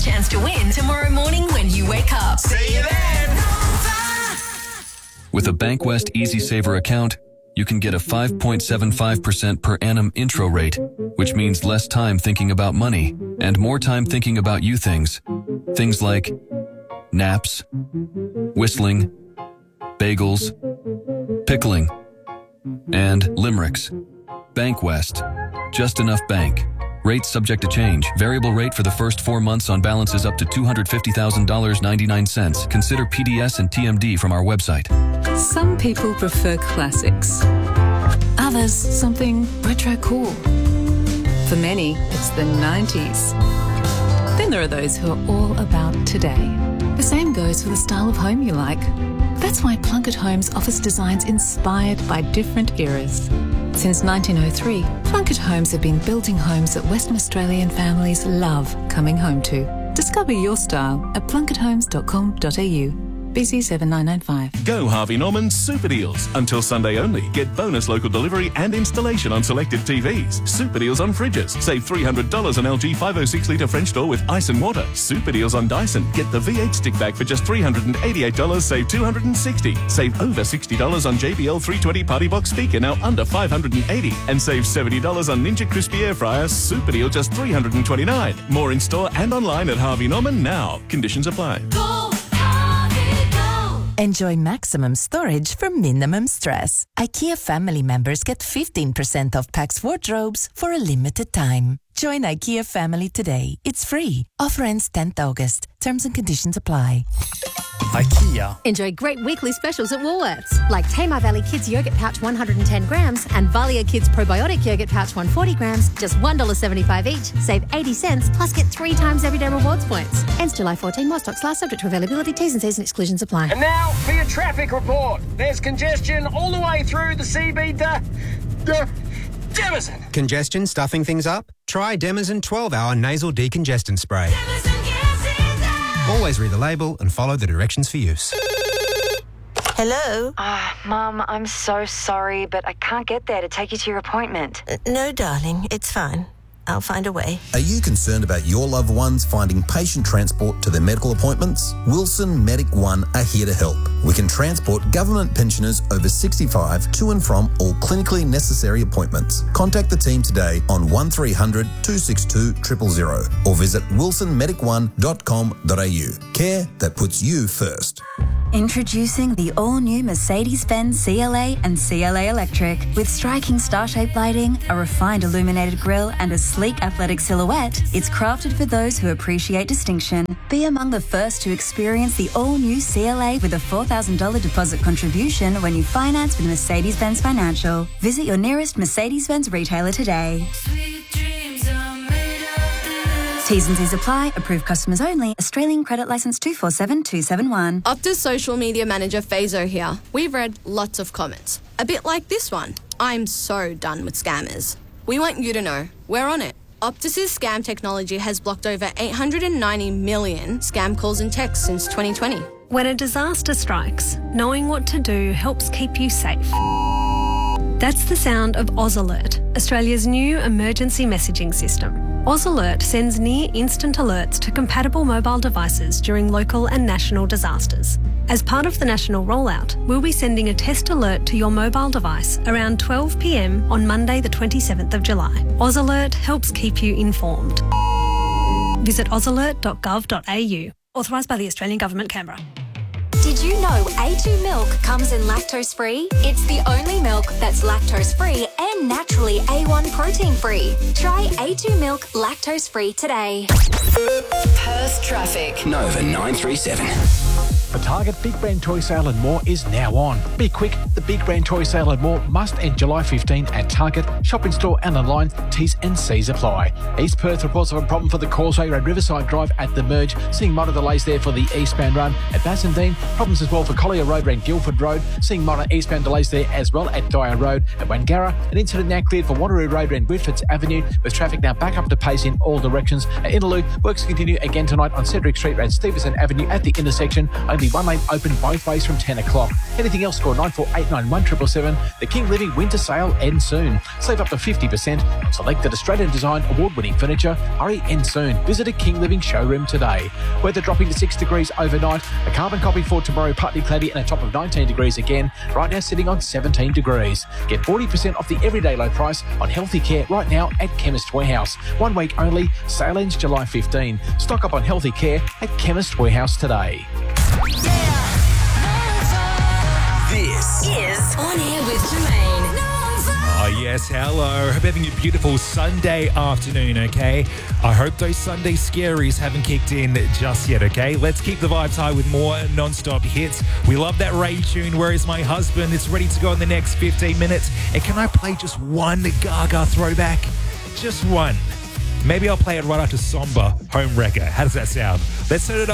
Chance to win tomorrow morning when you wake up. See you then. With a Bankwest Easy Saver account, you can get a 5.75% per annum intro rate, which means less time thinking about money and more time thinking about you things. Things like naps, whistling, bagels, pickling, and limericks. Bankwest. Just enough bank. Rates subject to change. Variable rate for the first 4 months on balances up to $250,000.99. Consider PDS and TMD from our website. Some people prefer classics. Others, something retro cool. For many, it's the 90s. Then there are those who are all about today. The same goes for the style of home you like. That's why Plunkett Homes offers designs inspired by different eras. Since 1903, Plunkett Homes have been building homes that Western Australian families love coming home to. Discover your style at plunketthomes.com.au. BC 7995. Go Harvey Norman's Super Deals. Until Sunday only. Get bonus local delivery and installation on selected TVs. Super Deals on fridges. Save $300 on LG 506-litre French door with ice and water. Super Deals on Dyson. Get the V8 stick back for just $388. Save $260. Save over $60 on JBL 320 Party Box speaker, now under $580. And save $70 on Ninja Crispy Air Fryer. Super Deal just $329. More in store and online at Harvey Norman now. Conditions apply. Enjoy maximum storage for minimum stress. IKEA family members get 15% off Pax wardrobes for a limited time. Join IKEA family today. It's free. Offer ends 10th August. Terms and conditions apply. IKEA. Enjoy great weekly specials at Woolworths, like Tamar Valley Kids Yogurt Pouch 110 grams and Valia Kids Probiotic Yogurt Pouch 140 grams, just $1.75 each. Save 80 cents, plus get 3 times everyday rewards points. Ends July 14. More stocks last, subject to availability. T's and C's and exclusions apply. And now for your traffic report. There's congestion all the way through the CB Demison. Congestion stuffing things up? Try Demison 12-hour nasal decongestant spray. Always read the label and follow the directions for use. Hello? Mum, I'm so sorry, but I can't get there to take you to your appointment. No, darling, it's fine. I'll find a way. Are you concerned about your loved ones finding patient transport to their medical appointments? Wilson Medic One are here to help. We can transport government pensioners over 65 to and from all clinically necessary appointments. Contact the team today on 1300 262 000 or visit wilsonmedic1.com.au. Care that puts you first. Introducing the all-new Mercedes-Benz CLA and CLA Electric. With striking star-shaped lighting, a refined illuminated grille and a sleek athletic silhouette, it's crafted for those who appreciate distinction. Be among the first to experience the all-new CLA with a $4,000 deposit contribution when you finance with Mercedes-Benz Financial. Visit your nearest Mercedes-Benz retailer today. T's and C's apply. Approved customers only. Australian credit licence 247271. Optus social media manager Fazo here. We've read lots of comments. A bit like this one. I'm so done with scammers. We want you to know we're on it. Optus's scam technology has blocked over 890 million scam calls and texts since 2020. When a disaster strikes, knowing what to do helps keep you safe. That's the sound of Oz Alert, Australia's new emergency messaging system. Oz Alert sends near-instant alerts to compatible mobile devices during local and national disasters. As part of the national rollout, we'll be sending a test alert to your mobile device around 12 p.m. on Monday the 27th of July. Oz Alert helps keep you informed. Visit ozalert.gov.au. Authorised by the Australian Government, Canberra. Did you know A2 milk comes in lactose-free? It's the only milk that's lactose-free and naturally A1 protein-free. Try A2 milk lactose-free today. Perth traffic. Nova 937. The Target Big Brand Toy Sale and More is now on. Be quick, the Big Brand Toy Sale and More must end July 15 at Target, shop in store and online. T's and C's apply. East Perth reports of a problem for the Causeway Road Riverside Drive at the merge, seeing minor delays there for the eastbound run at Bassendean. Problems as well for Collier Road and Guildford Road, seeing minor eastbound delays there as well at Dyer Road at Wangara. An incident now cleared for Wanneroo Road and Griffiths Avenue, with traffic now back up to pace in all directions. At Innaloo, works continue again tonight on Cedric Street and Stevenson Avenue at the intersection. Only only one lane open both ways from 10 o'clock. Anything else, call 94891777. The King Living Winter Sale ends soon. Save up to 50% on selected Australian Design award-winning furniture. Hurry, end soon. Visit a King Living showroom today. Weather dropping to 6 degrees overnight. A carbon copy for tomorrow, partly cloudy and a top of 19 degrees again. Right now sitting on 17 degrees. Get 40% off the everyday low price on healthy care right now at Chemist Warehouse. 1 week only. Sale ends July 15. Stock up on healthy care at Chemist Warehouse today. This is On Air with Jermaine. Oh, yes, hello. Hope you're having a beautiful Sunday afternoon, okay? I hope those Sunday scaries haven't kicked in just yet, okay? Let's keep the vibes high with more non-stop hits. We love that Ray tune, Where Is My Husband? It's ready to go in the next 15 minutes. And can I play just one Gaga throwback? Just one. Maybe I'll play it right after Somber Home Wrecker. How does that sound? Let's set it up.